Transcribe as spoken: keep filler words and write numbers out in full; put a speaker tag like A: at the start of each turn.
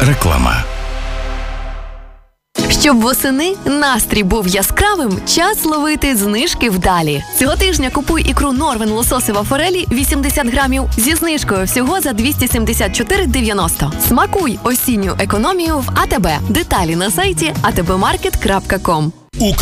A: Реклама.
B: Щоб восени настрій був яскравим, час ловити знижки вдалі. Цього тижня купуй ікру Норвен лососева форелі вісімдесят грамів зі знижкою всього за двісті сімдесят чотири дев'яносто. Смакуй осінню економію в АТБ. Деталі на сайті а те бе маркет крапка ком.